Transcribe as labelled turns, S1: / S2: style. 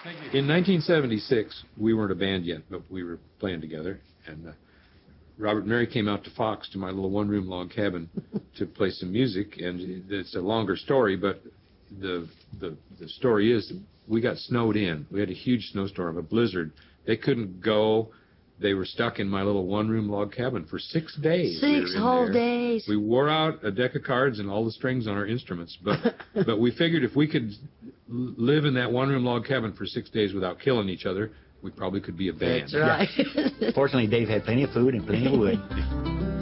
S1: In 1976, we weren't a band yet, but we were playing together, and Robert and Mary came out to Fox, to my little one-room log cabin, to play some music, and it's a longer story, but the story is we got snowed in. We had a huge snowstorm, a blizzard. They couldn't go. They were stuck in my little one-room log cabin for 6 days.
S2: 6 whole days.
S1: We wore out a deck of cards and all the strings on our instruments, but we figured if we could live in that one-room log cabin for 6 days without killing each other, we probably could be a band.
S2: That's right.
S3: Yeah. Fortunately, Dave had plenty of food and plenty of wood.